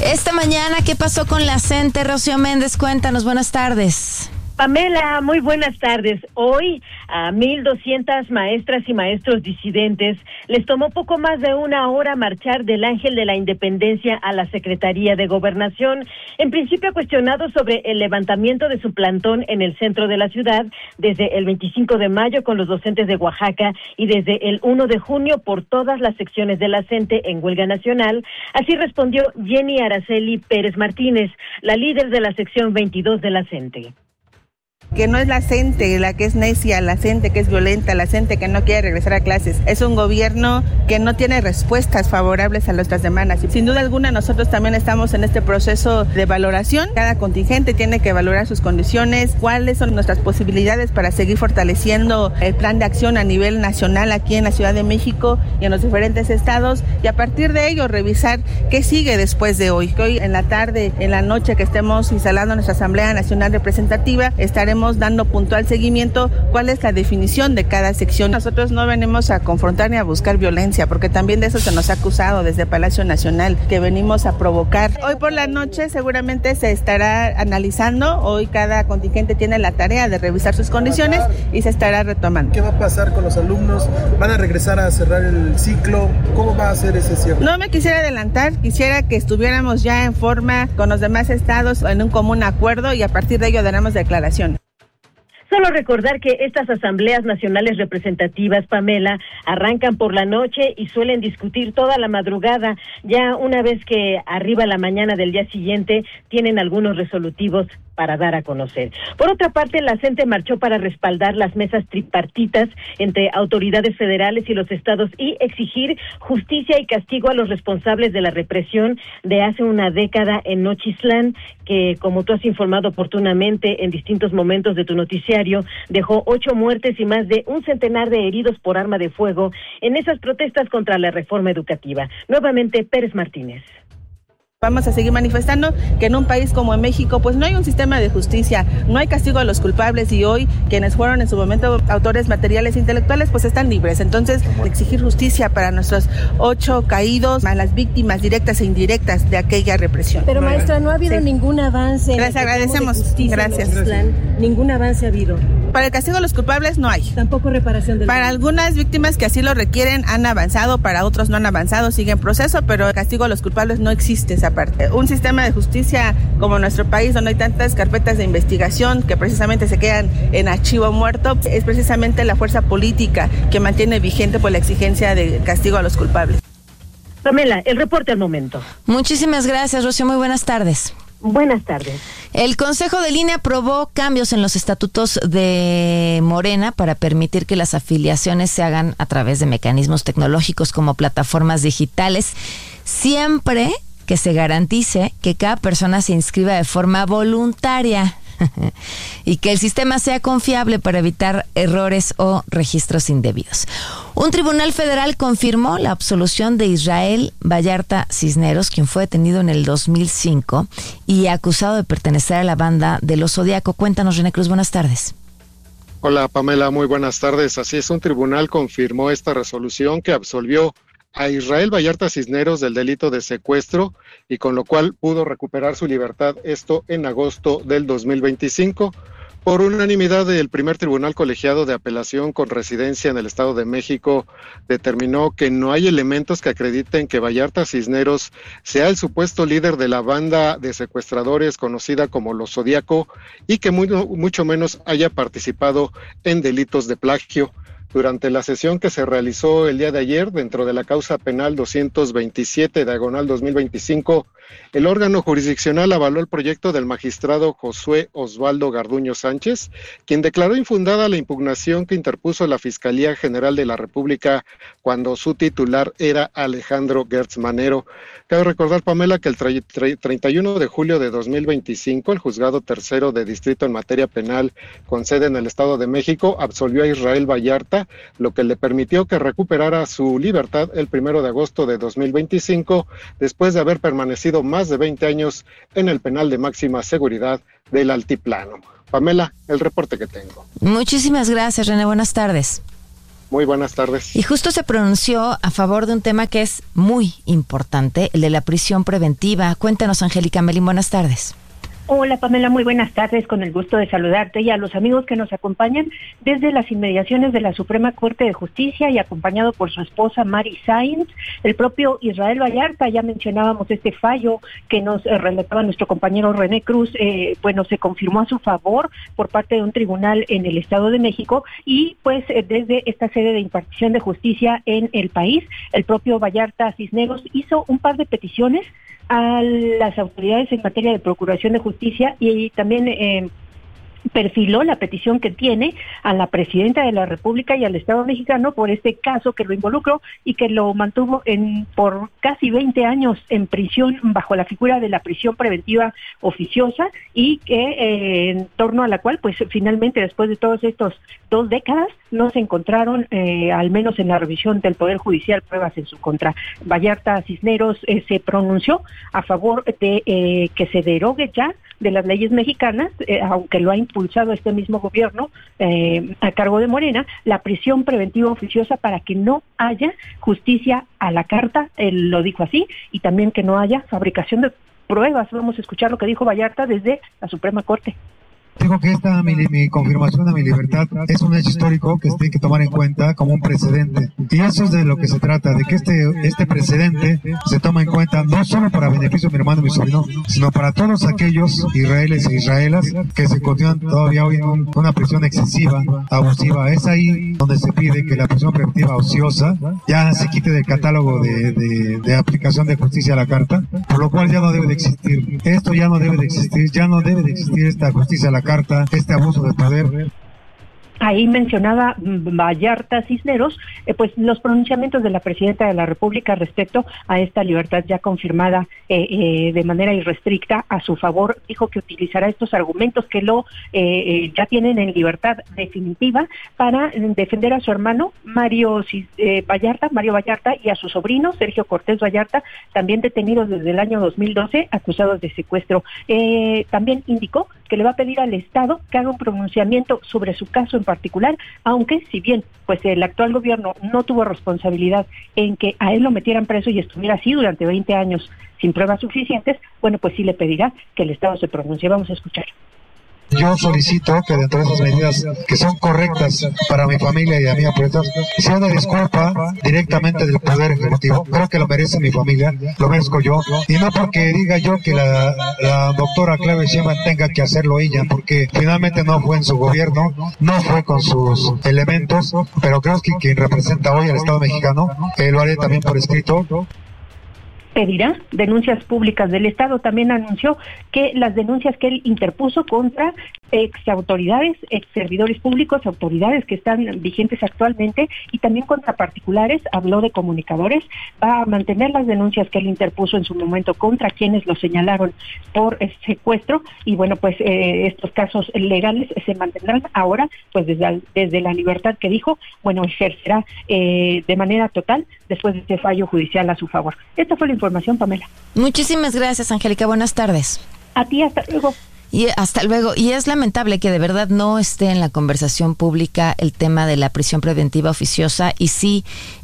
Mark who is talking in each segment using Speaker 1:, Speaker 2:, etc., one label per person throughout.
Speaker 1: Esta mañana, ¿qué pasó con la CENTE? Rocío Méndez, cuéntanos, buenas tardes.
Speaker 2: Pamela, muy buenas tardes. Hoy a 1,200 maestras y maestros disidentes les tomó poco más de una hora marchar del Ángel de la Independencia a la Secretaría de Gobernación, en principio cuestionados sobre el levantamiento de su plantón en el centro de la ciudad desde el 25 de mayo con los docentes de Oaxaca y desde el 1 de junio por todas las secciones de la CENTE en huelga nacional. Así respondió Jenny Araceli Pérez Martínez, la líder de la sección 22 de la CENTE.
Speaker 3: Que no es la CENTE la que es necia, la CENTE que es violenta, la CENTE que no quiere regresar a clases. Es un gobierno que no tiene respuestas favorables a nuestras demandas. Y sin duda alguna nosotros también estamos en este proceso de valoración. Cada contingente tiene que valorar sus condiciones, cuáles son nuestras posibilidades para seguir fortaleciendo el plan de acción a nivel nacional aquí en la Ciudad de México y en los diferentes estados, y a partir de ello revisar qué sigue después de hoy. Que hoy en la tarde, en la noche que estemos instalando nuestra Asamblea Nacional Representativa, estaremos dando puntual seguimiento cuál es la definición de cada sección. Nosotros no venimos a confrontar ni a buscar violencia, porque también de eso se nos ha acusado desde Palacio Nacional, que venimos a provocar. Hoy por la noche seguramente se estará analizando, hoy cada contingente tiene la tarea de revisar sus condiciones y se estará retomando.
Speaker 4: ¿Qué va a pasar con los alumnos? ¿Van a regresar a cerrar el ciclo? ¿Cómo va a ser ese cierre?
Speaker 3: No me quisiera adelantar, quisiera que estuviéramos ya en forma con los demás estados en un común acuerdo y a partir de ello daremos declaración.
Speaker 2: Solo recordar que estas asambleas nacionales representativas, Pamela, arrancan por la noche y suelen discutir toda la madrugada. Ya una vez que arriba la mañana del día siguiente, tienen algunos resolutivos para dar a conocer. Por otra parte, la CENTE marchó para respaldar las mesas tripartitas entre autoridades federales y los estados y exigir justicia y castigo a los responsables de la represión de hace una década en Nochistlán, que, como tú has informado oportunamente en distintos momentos de tu noticiario, dejó 8 muertes y más de 100 de heridos por arma de fuego en esas protestas contra la reforma educativa. Nuevamente, Pérez Martínez.
Speaker 3: Vamos a seguir manifestando que en un país como en México pues no hay un sistema de justicia, no hay castigo a los culpables y hoy quienes fueron en su momento autores materiales e intelectuales pues están libres. Entonces exigir justicia para nuestros 8 caídos, a las víctimas directas e indirectas de aquella represión.
Speaker 5: Pero maestra, no ha habido ningún avance.
Speaker 3: Les agradecemos. Gracias.
Speaker 5: Ningún avance ha habido.
Speaker 3: Para el castigo a los culpables no hay.
Speaker 5: Tampoco reparación del
Speaker 3: Para algunas víctimas que así lo requieren han avanzado, para otros no han avanzado, sigue en proceso, pero el castigo a los culpables no existe esa parte. Un sistema de justicia como nuestro país, donde hay tantas carpetas de investigación que precisamente se quedan en archivo muerto, es precisamente la fuerza política que mantiene vigente por la exigencia de castigo a los culpables.
Speaker 2: Pamela, el reporte al momento.
Speaker 1: Muchísimas gracias, Rocío, muy buenas tardes.
Speaker 2: Buenas tardes.
Speaker 1: El Consejo del INE aprobó cambios en los estatutos de Morena para permitir que las afiliaciones se hagan a través de mecanismos tecnológicos como plataformas digitales, siempre que se garantice que cada persona se inscriba de forma voluntaria y que el sistema sea confiable para evitar errores o registros indebidos. Un tribunal federal confirmó la absolución de Israel Vallarta Cisneros, quien fue detenido en el 2005 y acusado de pertenecer a la banda de Los Zodíaco. Cuéntanos, René Cruz, buenas tardes.
Speaker 6: Hola, Pamela, muy buenas tardes. Así es, un tribunal confirmó esta resolución que absolvió a Israel Vallarta Cisneros del delito de secuestro y con lo cual pudo recuperar su libertad, esto en agosto del 2025. Por unanimidad, el primer tribunal colegiado de apelación con residencia en el Estado de México determinó que no hay elementos que acrediten que Vallarta Cisneros sea el supuesto líder de la banda de secuestradores conocida como Los Zodíaco y que mucho menos haya participado en delitos de plagio. Durante la sesión que se realizó el día de ayer dentro de la causa penal 227/2025, el órgano jurisdiccional avaló el proyecto del magistrado Josué Osvaldo Garduño Sánchez, quien declaró infundada la impugnación que interpuso la Fiscalía General de la República cuando su titular era Alejandro Gertz Manero. Cabe recordar, Pamela, que el 31 de julio de 2025, el Juzgado Tercero de Distrito en materia penal con sede en el Estado de México absolvió a Israel Vallarta, lo que le permitió que recuperara su libertad el 1 de agosto de 2025, después de haber permanecido más de 20 años en el penal de máxima seguridad del Altiplano. Pamela, el reporte que tengo.
Speaker 1: Muchísimas gracias, René. Buenas tardes.
Speaker 6: Muy buenas tardes.
Speaker 1: Y justo se pronunció a favor de un tema que es muy importante, el de la prisión preventiva. Cuéntanos, Angélica Melín, buenas tardes.
Speaker 7: Hola Pamela, muy buenas tardes, con el gusto de saludarte y a los amigos que nos acompañan desde las inmediaciones de la Suprema Corte de Justicia y acompañado por su esposa Mari Sáenz, el propio Israel Vallarta. Ya mencionábamos este fallo que nos relataba nuestro compañero René Cruz, se confirmó a su favor por parte de un tribunal en el Estado de México y pues desde esta sede de impartición de justicia en el país, el propio Vallarta Cisneros hizo un par de peticiones a las autoridades en materia de procuración de justicia y también perfiló la petición que tiene a la presidenta de la República y al Estado mexicano por este caso que lo involucró y que lo mantuvo por casi 20 años en prisión bajo la figura de la prisión preventiva oficiosa y que en torno a la cual pues finalmente después de todos estos 2 décadas no se encontraron al menos en la revisión del Poder Judicial pruebas en su contra. Vallarta Cisneros se pronunció a favor de que se derogue ya de las leyes mexicanas, aunque lo ha impulsado este mismo gobierno a cargo de Morena, la prisión preventiva oficiosa para que no haya justicia a la carta, él lo dijo así, y también que no haya fabricación de pruebas. Vamos a escuchar lo que dijo Vallarta desde la Suprema Corte.
Speaker 8: Digo que mi confirmación a mi libertad es un hecho histórico que se tiene que tomar en cuenta como un precedente. Y eso es de lo que se trata, de que este precedente se toma en cuenta no solo para beneficio de mi hermano y mi sobrino, sino para todos aquellos israelíes e israelas que se continúan todavía hoy en una prisión excesiva, abusiva. Es ahí donde se pide que la prisión preventiva ociosa ya se quite del catálogo de aplicación de justicia a la carta, por lo cual ya no debe de existir. Esto ya no debe de existir, ya no debe de existir esta justicia a la carta, este abuso de poder.
Speaker 7: Ahí mencionaba Vallarta Cisneros, pues los pronunciamientos de la Presidenta de la República respecto a esta libertad ya confirmada de manera irrestricta a su favor. Dijo que utilizará estos argumentos que ya tienen en libertad definitiva para defender a su hermano Mario Vallarta y a su sobrino Sergio Cortés Vallarta, también detenidos desde el año 2012, acusados de secuestro. También indicó que le va a pedir al Estado que haga un pronunciamiento sobre su caso en particular, aunque si bien pues el actual gobierno no tuvo responsabilidad en que a él lo metieran preso y estuviera así durante 20 años sin pruebas suficientes, bueno, pues sí le pedirá que el Estado se pronuncie. Vamos a escuchar.
Speaker 8: Yo solicito que dentro de esas medidas que son correctas para mi familia y a mí, sea una disculpa directamente del Poder Ejecutivo. Creo que lo merece mi familia, lo merezco yo, y no porque diga yo que la doctora Claudia Sheinbaum tenga que hacerlo ella, porque finalmente no fue en su gobierno, no fue con sus elementos, pero creo que quien representa hoy al Estado mexicano, lo haré también por escrito.
Speaker 7: Pedirá denuncias públicas del Estado. También anunció que las denuncias que él interpuso contra exautoridades, ex servidores públicos, autoridades que están vigentes actualmente y también contra particulares, habló de comunicadores, va a mantener las denuncias que él interpuso en su momento contra quienes lo señalaron por secuestro y bueno, pues estos casos legales se mantendrán. Ahora, pues desde la libertad que dijo, bueno, ejercerá de manera total después de este fallo judicial a su favor. Esta fue la información, Pamela.
Speaker 1: Muchísimas gracias, Angélica. Buenas tardes.
Speaker 7: A ti, hasta luego.
Speaker 1: Y hasta luego. Y es lamentable que de verdad no esté en la conversación pública el tema de la prisión preventiva oficiosa y sí,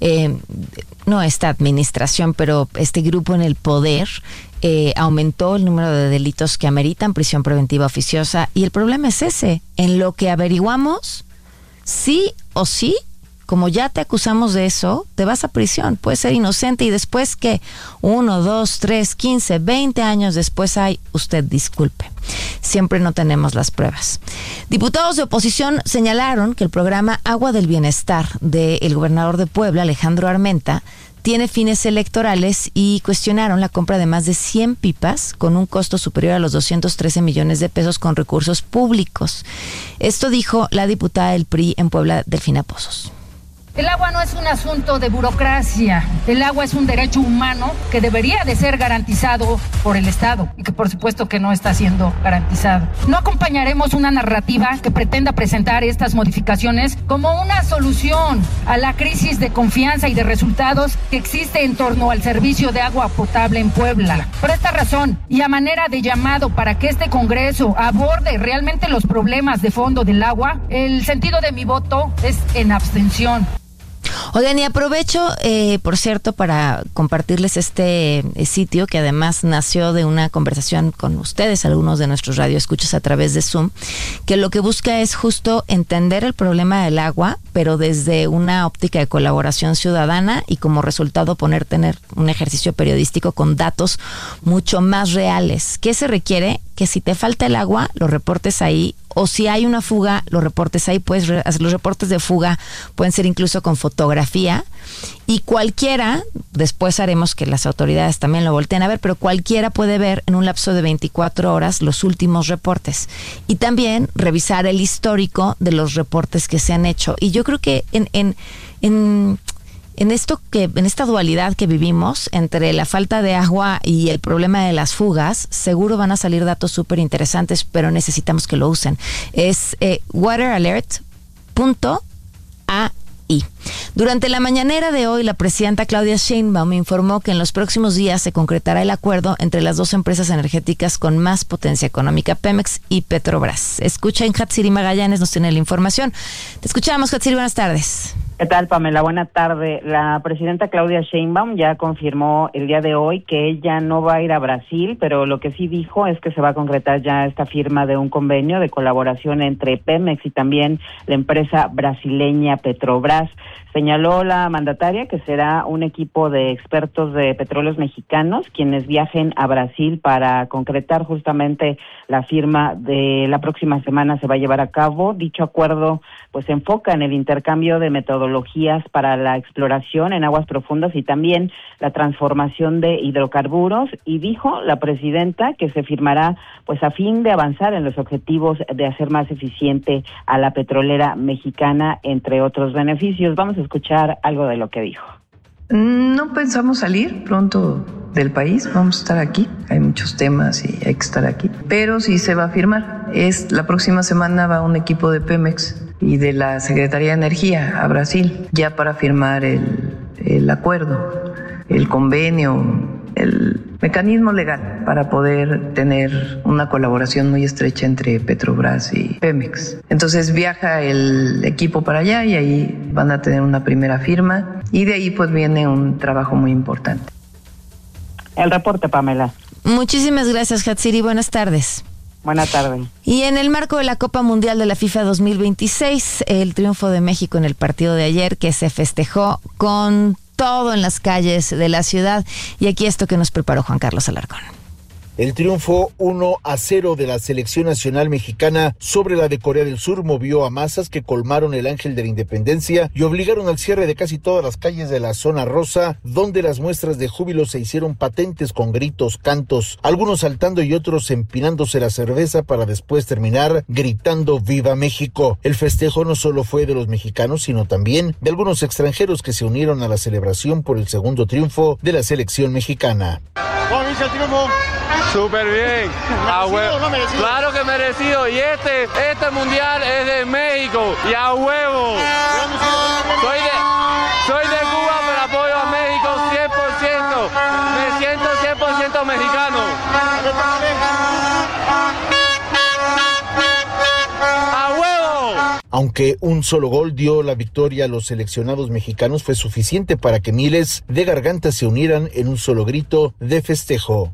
Speaker 1: no esta administración, pero este grupo en el poder aumentó el número de delitos que ameritan prisión preventiva oficiosa y el problema es ese. En lo que averiguamos, sí o sí, como ya te acusamos de eso, te vas a prisión. Puedes ser inocente y después que 1, 2, 3, 15, 20 años después usted disculpe. Siempre no tenemos las pruebas. Diputados de oposición señalaron que el programa Agua del Bienestar del gobernador de Puebla, Alejandro Armenta, tiene fines electorales y cuestionaron la compra de más de 100 pipas con un costo superior a los 213 millones de pesos con recursos públicos. Esto dijo la diputada del PRI en Puebla, Delfina Pozos.
Speaker 9: El agua no es un asunto de burocracia, el agua es un derecho humano que debería de ser garantizado por el Estado y que por supuesto que no está siendo garantizado. No acompañaremos una narrativa que pretenda presentar estas modificaciones como una solución a la crisis de confianza y de resultados que existe en torno al servicio de agua potable en Puebla. Por esta razón y a manera de llamado para que este Congreso aborde realmente los problemas de fondo del agua, el sentido de mi voto es en abstención.
Speaker 1: Oigan, y aprovecho, por cierto, para compartirles este sitio que además nació de una conversación con ustedes, algunos de nuestros radioescuchas a través de Zoom, que lo que busca es justo entender el problema del agua, pero desde una óptica de colaboración ciudadana y como resultado tener un ejercicio periodístico con datos mucho más reales. ¿Qué se requiere? Que si te falta el agua, lo reportes ahí, o si hay una fuga, lo reportes ahí. Pues los reportes de fuga pueden ser incluso con fotografía, y cualquiera, después haremos que las autoridades también lo volteen a ver, pero cualquiera puede ver en un lapso de 24 horas los últimos reportes y también revisar el histórico de los reportes que se han hecho. Y yo creo que en esta dualidad que vivimos entre la falta de agua y el problema de las fugas, seguro van a salir datos súper interesantes, pero necesitamos que lo usen. Es wateralert.ai. Durante la mañanera de hoy, la presidenta Claudia Sheinbaum informó que en los próximos días se concretará el acuerdo entre las dos empresas energéticas con más potencia económica, Pemex y Petrobras. Escuchen, Hatsiri Magallanes nos tiene la información. Te escuchamos, Hatsiri, buenas tardes.
Speaker 10: ¿Qué tal, Pamela? Buena tarde. La presidenta Claudia Sheinbaum ya confirmó el día de hoy que ella no va a ir a Brasil, pero lo que sí dijo es que se va a concretar ya esta firma de un convenio de colaboración entre Pemex y también la empresa brasileña Petrobras. Señaló la mandataria que será un equipo de expertos de petróleos mexicanos quienes viajen a Brasil para concretar justamente la firma de la próxima semana se va a llevar a cabo. Dicho acuerdo pues se enfoca en el intercambio de metodologías para la exploración en aguas profundas y también la transformación de hidrocarburos, y dijo la presidenta que se firmará pues a fin de avanzar en los objetivos de hacer más eficiente a la petrolera mexicana, entre otros beneficios. Vamos a escuchar algo de lo que dijo.
Speaker 11: No pensamos salir pronto del país, vamos a estar aquí, hay muchos temas y hay que estar aquí, pero sí se va a firmar. La próxima semana va un equipo de Pemex y de la Secretaría de Energía a Brasil, ya para firmar el acuerdo, el convenio, el mecanismo legal para poder tener una colaboración muy estrecha entre Petrobras y Pemex. Entonces viaja el equipo para allá y ahí van a tener una primera firma y de ahí pues viene un trabajo muy importante.
Speaker 10: El reporte, Pamela.
Speaker 1: Muchísimas gracias, Hatsiri. Buenas tardes.
Speaker 10: Buenas tardes.
Speaker 1: Y en el marco de la Copa Mundial de la FIFA 2026, el triunfo de México en el partido de ayer, que se festejó con todo en las calles de la ciudad. Y aquí esto que nos preparó Juan Carlos Alarcón.
Speaker 12: El triunfo 1-0 de la selección nacional mexicana sobre la de Corea del Sur movió a masas que colmaron el Ángel de la Independencia y obligaron al cierre de casi todas las calles de la zona rosa, donde las muestras de júbilo se hicieron patentes con gritos, cantos, algunos saltando y otros empinándose la cerveza para después terminar gritando ¡Viva México! El festejo no solo fue de los mexicanos, sino también de algunos extranjeros que se unieron a la celebración por el segundo triunfo de la selección mexicana.
Speaker 13: ¿Cómo dice el triunfo? Súper bien.
Speaker 14: ¿Merecido o no merecido? Claro que merecido. Y este mundial es de México. Y a huevo. Soy de Cuba, pero apoyo a México 100%. Me siento 100% mexicano. ¡A huevo!
Speaker 12: Aunque un solo gol dio la victoria a los seleccionados mexicanos, fue suficiente para que miles de gargantas se unieran en un solo grito de festejo.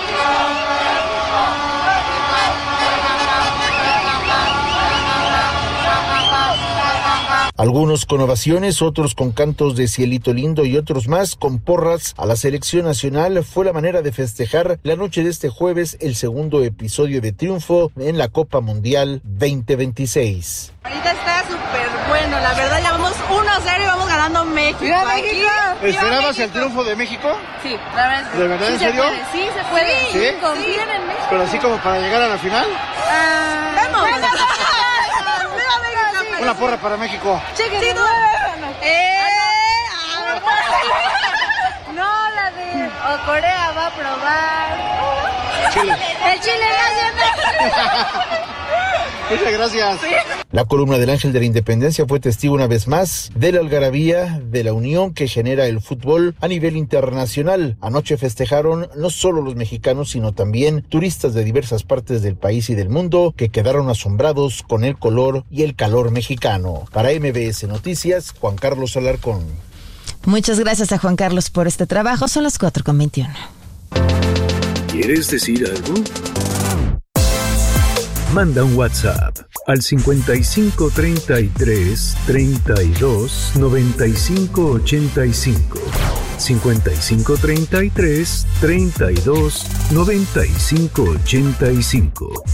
Speaker 12: Algunos con ovaciones, otros con cantos de Cielito Lindo y otros más con porras a la selección nacional. Fue la manera de festejar la noche de este jueves el segundo episodio de triunfo en la Copa Mundial 2026.
Speaker 15: Ahorita está súper bueno, la verdad ya vamos 1-0 y vamos ganando México.
Speaker 13: ¡Viva México! ¿Esperabas el triunfo de México?
Speaker 15: Sí, la verdad es que
Speaker 13: ¿de verdad,
Speaker 15: sí,
Speaker 13: en serio?
Speaker 15: Sí, se puede.
Speaker 13: ¿Sí?
Speaker 15: Confíen en México.
Speaker 13: ¿Pero así como para llegar a la final?
Speaker 15: ¡Vamos!
Speaker 13: Una porra para México.
Speaker 15: Chequen, no, la de Corea va a probar.
Speaker 13: Chile.
Speaker 15: El Chile nacional.
Speaker 13: Muchas gracias.
Speaker 15: Sí.
Speaker 12: La columna del Ángel de la Independencia fue testigo una vez más de la algarabía, de la unión que genera el fútbol a nivel internacional. Anoche festejaron no solo los mexicanos, sino también turistas de diversas partes del país y del mundo que quedaron asombrados con el color y el calor mexicano. Para MBS Noticias, Juan Carlos Alarcón.
Speaker 1: Muchas gracias a Juan Carlos por este trabajo. Son las 4:21.
Speaker 16: ¿Quieres decir algo? Manda un WhatsApp al 5533 32 95 85. 5533 32 95 85.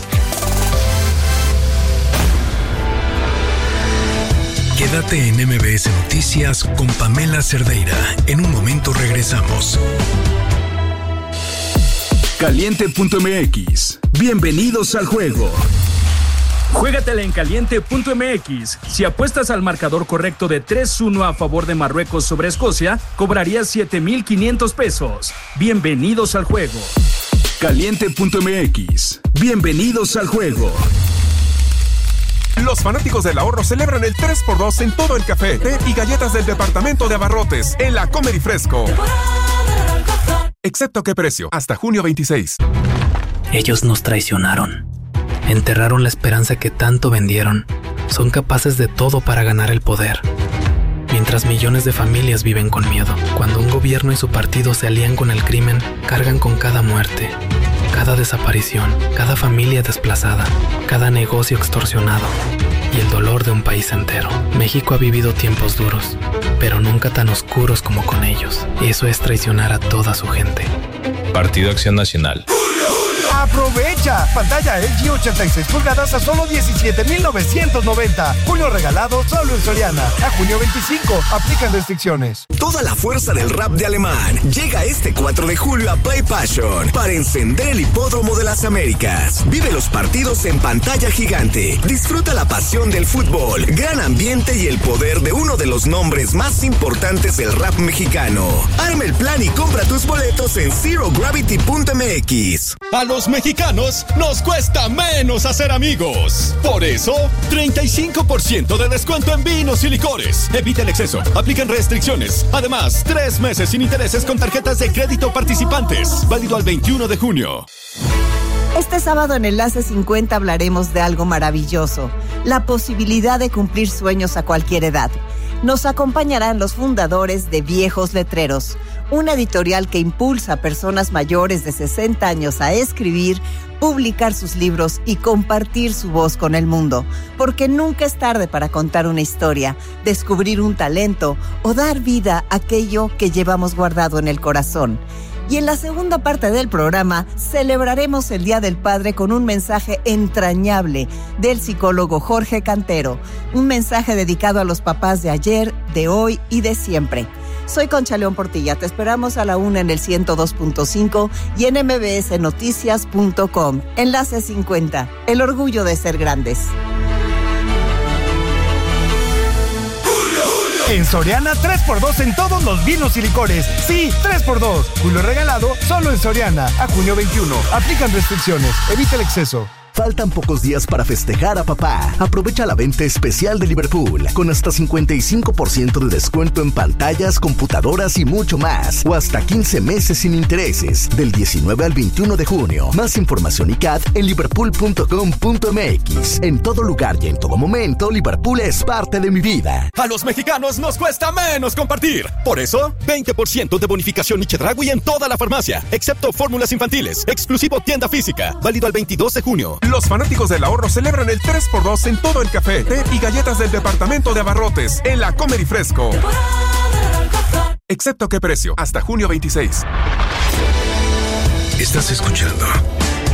Speaker 17: Quédate en MBS Noticias con Pamela Cerdeira. En un momento regresamos.
Speaker 18: Caliente.mx. Bienvenidos al juego.
Speaker 19: Juégatela en Caliente.mx. Si apuestas al marcador correcto de 3-1 a favor de Marruecos sobre Escocia, cobrarías 7,500 pesos. Bienvenidos al juego.
Speaker 18: Caliente.mx. Bienvenidos al juego.
Speaker 20: Los fanáticos del ahorro celebran el 3x2 en todo el café, té y galletas del departamento de abarrotes en la Comer y Fresco. Excepto qué precio, hasta junio 26.
Speaker 21: Ellos nos traicionaron. Enterraron la esperanza que tanto vendieron. Son capaces de todo para ganar el poder. Mientras millones de familias viven con miedo. Cuando un gobierno y su partido se alían con el crimen, cargan con cada muerte, cada desaparición, cada familia desplazada, cada negocio extorsionado y el dolor de un país entero. México ha vivido tiempos duros, pero nunca tan oscuros como con ellos. Eso es traicionar a toda su gente.
Speaker 22: Partido Acción Nacional.
Speaker 23: ¡Aprovecha! Pantalla LG 86 pulgadas a solo 17,990. Junio regalado solo en Soriana. A junio 25. Aplican restricciones.
Speaker 24: Toda la fuerza del rap de Alemán llega este 4 de julio a Play Passion para encender el hipódromo de las Américas. Vive los partidos en pantalla gigante. Disfruta la pasión del fútbol, gran ambiente y el poder de uno de los nombres más importantes del rap mexicano. Arma el plan y compra tus boletos en ZeroGravity.mx.
Speaker 25: A los mexicanos nos cuesta menos hacer amigos. Por eso, 35% de descuento en vinos y licores. Evita el exceso. Aplican restricciones. Además, 3 meses sin intereses con tarjetas de crédito participantes. Válido al 21 de junio.
Speaker 26: Este sábado en Enlace 50 hablaremos de algo maravilloso. La posibilidad de cumplir sueños a cualquier edad. Nos acompañarán los fundadores de Viejos Letreros, una editorial que impulsa a personas mayores de 60 años a escribir, publicar sus libros y compartir su voz con el mundo. Porque nunca es tarde para contar una historia, descubrir un talento o dar vida a aquello que llevamos guardado en el corazón. Y en la segunda parte del programa celebraremos el Día del Padre con un mensaje entrañable del psicólogo Jorge Cantero. Un mensaje dedicado a los papás de ayer, de hoy y de siempre. Soy Concha León Portilla. Te esperamos a la 1 en el 102.5 y en mbsnoticias.com. Enlace 50. El orgullo de ser grandes.
Speaker 23: En Soriana, 3x2 en todos los vinos y licores. Sí, 3x2. Julio regalado solo en Soriana. A junio 21. Aplican restricciones. Evita el exceso.
Speaker 24: Faltan pocos días para festejar a papá. Aprovecha la venta especial de Liverpool con hasta 55% de descuento en pantallas, computadoras y mucho más. O hasta 15 meses sin intereses del 19 al 21 de junio. Más información y CAD en liverpool.com.mx. En todo lugar y en todo momento, Liverpool es parte de mi vida.
Speaker 25: A los mexicanos nos cuesta menos compartir. Por eso, 20% de bonificación y Chedraui en toda la farmacia, excepto fórmulas infantiles. Exclusivo tienda física. Válido al 22 de junio.
Speaker 20: Los fanáticos del ahorro celebran el 3x2 en todo el café, té y galletas del departamento de abarrotes en la Comer y Fresco. Excepto qué precio, hasta junio 26.
Speaker 17: Estás escuchando